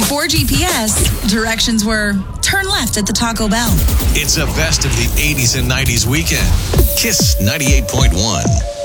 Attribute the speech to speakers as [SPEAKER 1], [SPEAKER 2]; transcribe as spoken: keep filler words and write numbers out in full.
[SPEAKER 1] Before G P S, directions were turn left at the Taco Bell.
[SPEAKER 2] It's a best of the eighties and nineties weekend. Kiss ninety-eight point one.